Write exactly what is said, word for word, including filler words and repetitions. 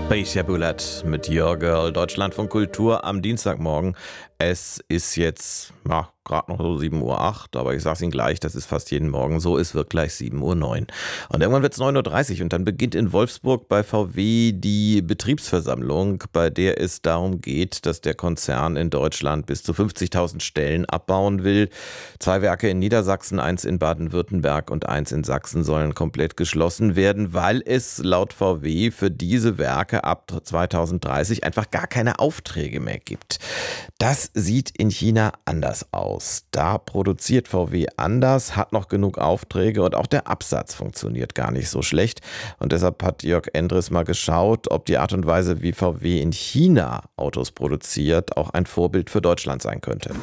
Patricia Bullet mit Your Girl, Deutschlandfunk Kultur am Dienstagmorgen. Es ist jetzt ja, gerade noch so sieben Uhr acht, aber ich sage es Ihnen gleich, das ist fast jeden Morgen so, es wird gleich sieben Uhr neun. Und irgendwann wird es neun Uhr dreißig und dann beginnt in Wolfsburg bei V W die Betriebsversammlung, bei der es darum geht, dass der Konzern in Deutschland bis zu fünfzigtausend Stellen abbauen will. Zwei Werke in Niedersachsen, eins in Baden-Württemberg und eins in Sachsen sollen komplett geschlossen werden, weil es laut V W für diese Werke ab zweitausenddreißig einfach gar keine Aufträge mehr gibt. Das sieht in China anders aus. Da produziert V W anders, hat noch genug Aufträge und auch der Absatz funktioniert gar nicht so schlecht. Und deshalb hat Jörg Endres mal geschaut, ob die Art und Weise, wie V W in China Autos produziert, auch ein Vorbild für Deutschland sein könnte.